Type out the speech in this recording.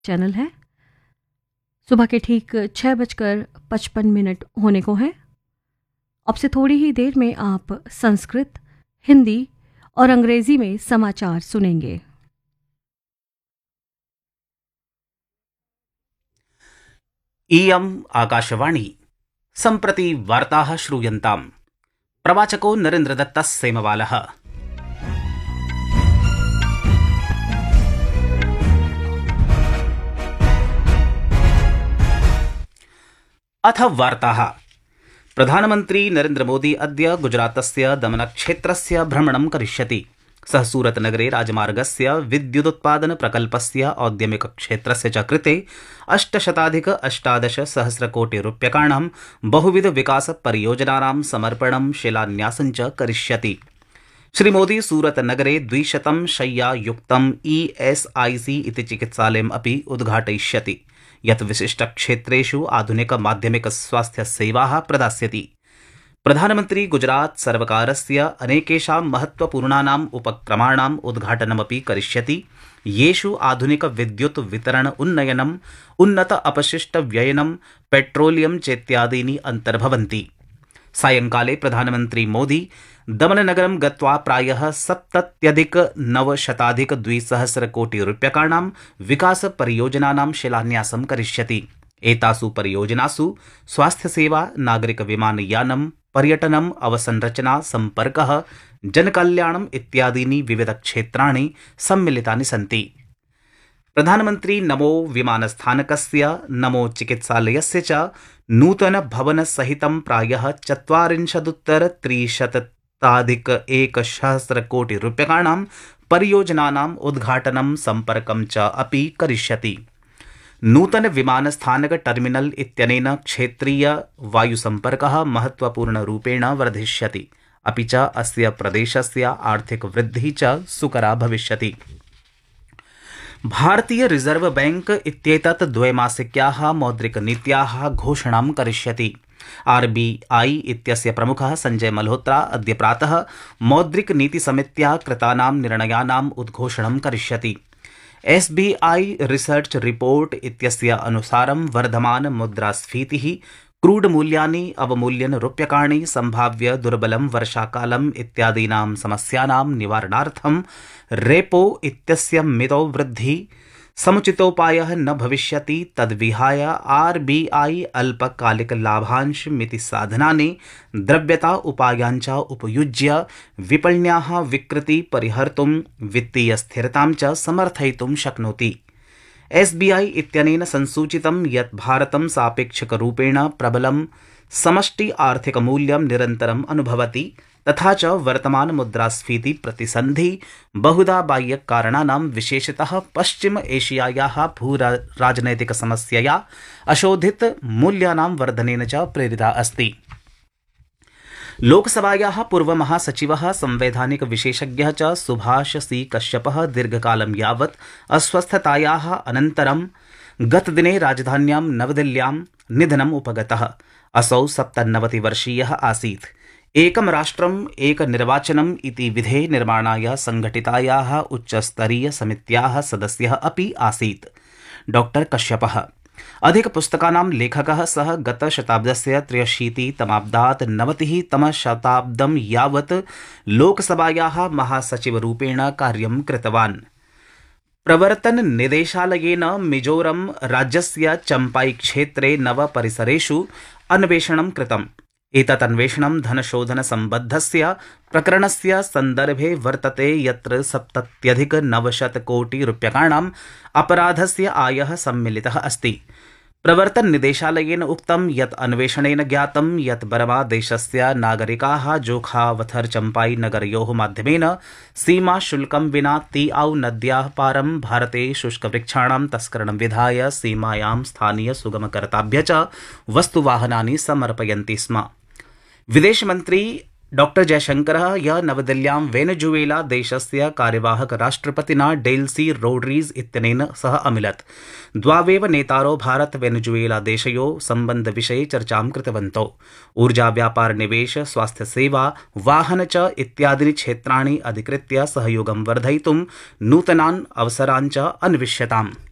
Channel है। सुबह के ठीक 6:55 होने को है। अब से थोड़ी ही देर में आप संस्कृत, हिंदी और अंग्रेजी में समाचार सुनेंगे। इयम् आकाशवाणी। सम्प्रति वार्ताः श्रूयन्ताम्। प्रवाचको नरेन्द्रदत्तः सेमवालः। अथ वार्ताः। प्रधानमन्त्री नरेन्द्र मोदी अद्य गुजरातस्य दमनक्षेत्रस्य भ्रमणं करिष्यति। सः सूरतनगरे राजमार्गस्य विद्युदुत्पादन प्रकल्पस्य औद्यमिकक्षेत्रस्य च कृते 800,18,000 बहुविध विकास परियोजनानां समर्पणं शिलान्यासं च करिष्यति। श्रीमोदी सूरतनगरे 200 शय्यायुक्तं ESIC इति चिकित्सालयम् अपि उद्घाटयिष्यति, यत् विशिष्टक्षेत्रेषु आधुनिक माध्यमिक स्वास्थ्य सेवाः प्रदास्यति। प्रधानमन्त्री गुजरात सर्वकारस्य अनेकेषां महत्वपूर्णानाम् उपक्रमाणाम् उद्घाटनमपि करिष्यति, येषु आधुनिक विद्युत् वितरण उन्नयनम्, उन्नत अपशिष्ट व्ययनं, पेट्रोलियम चेत्यादीनि अन्तर्भवन्ति। सायंकाले प्रधानमन्त्री मोदी दमननगरं गत्वा प्रायः 70,900,200 विकास परियोजनानां शिलान्यासं करिष्यति। एतासु परियोजनासु स्वास्थ्यसेवा, नागरिक विमानयानं, पर्यटनम्, अवसंरचना, सम्पर्कः, जनकल्याणम् इत्यादीनि विविधक्षेत्राणि सम्मिलितानि सन्ति। प्रधानमन्त्री नमो विमानस्थानकस्य, नमो चिकित्सालयस्य च नूतन भवनसहितं प्रायः 40,300,000,000 परियोजनानाम् उद्घाटनं, सम्पर्कं च अपि करिष्यति। नूतन विमानस्थानक टर्मिनल इत्यनेन क्षेत्रीय वायुसम्पर्कः महत्वपूर्णरूपेण वर्धिष्यति, अपि च अस्य प्रदेशस्य आर्थिक वृद्धिः च सुकरा भविष्यति। भारतीय रिजर्व बैंक इत्येतत् द्वैमासिक्याः मौद्रिकनीत्याः घोषणां करिष्यति। RBI इत्यस्य प्रमुखः संजय मल्होत्रा अद्य प्रातः मौद्रिकनीतिसमित्याः कृतानां निर्णयानाम् उद्घोषणं करिष्यति। SBI रिसर्च रिपोर्ट इत्यस्य अनुसारं वर्धमान मुद्रास्फीतिः, क्रूड मूल्यानि अवमूल्यन रूप्यकाणि, संभाव्य दुर्बलं वर्षाकालम् इत्यादीनां समस्यानां निवारणार्थं रेपो इत्यस्य मितौ वृद्धि समुचितोपायः न भविष्यति। तद्विहाय RBI अल्पकालिक लाभांश मिति साधनानि द्रव्यता उपायाञ्च उपयुज्य विपण्याः विकृति परिहर्तुं, वित्तीय स्थिरतां च समर्थयितुं शक्नोति। SBI इत्यनेन संसूचितं यत् भारतं सापेक्षिकरूपेण प्रबलं समष्टि आर्थिकमूल्यं निरन्तरम् अनुभवति, तथा च वर्तमान मुद्रास्फीति प्रतिसन्धि बहुधा बाह्यकारणानां, विशेषतः पश्चिम एशियायाः भूराजनैतिक समस्यया अशोधित मूल्यानां वर्धनेन च प्रेरिता अस्ति। लोकसभायाः पूर्वमहासचिवः, संवैधानिक विशेषज्ञः च सुभाष सी कश्यपः दीर्घकालं यावत् अस्वस्थतायाः अनन्तरं गतदिने राजधान्यां नवदिल्ल्यां निधनम् उपगतः। असौ 97 वर्षीयः आसीत्। एकं राष्ट्रम् एक निर्वाचनम् इति विधेः निर्माणाय संघटितायाः उच्चस्तरीय समित्याः सदस्यः अपि आसीत्। डॉ कश्यपः अधिकपुस्तकानां लेखकः। सः गतशताब्दस्य 83-तमाब्दात् 90-तमशताब्दं यावत् लोकसभायाः महासचिवरूपेण कार्यं कृतवान्। प्रवर्तन निदेशालयेन मिजोरम राज्यस्य चम्पाई क्षेत्रे 9 परिसरेषु अन्वेषणं कृतम्। एतत् अन्वेषणं धनशोधन सम्बद्धस्य प्रकरणस्य सन्दर्भे वर्तते, यत्र 70,900 कोटि रूप्यकाणाम् अपराधस्य आयः सम्मिलितः अस्ति। प्रवर्तन निदेशालयेन उक्तं यत् अन्वेषणेन ज्ञातं यत् बर्मा देशस्य नागरिकाः जोखावथर चम्पाई नगरयोः माध्यमेन सीमा शुल्कं विना तीआउ नद्याः पारं भारते शुष्कवृक्षाणां तस्करणं विधाय सीमायां स्थानीय सुगमकर्ताभ्य च वस्तुवाहनानि समर्पयन्ति स्म। विदेशमन्त्री डॉ जयशंकरः ह्यः नवदिल्ल्यां वेनेजुएला देशस्य कार्यवाहक राष्ट्रपतिना डेल्सी रोड्रीग्ज इत्यनेन सह अमिलत्। द्वावेव नेतारो भारत वेनेजुएला देशयोः सम्बन्धविषये चर्चां कृतवन्तौ। ऊर्जा, व्यापार, निवेश, स्वास्थ्य सेवा, वाहन च इत्यादीनि क्षेत्राणि अधिकृत्य सहयोगं वर्धयितुं नूतनान् अवसरान् च अन्विष्यताम्।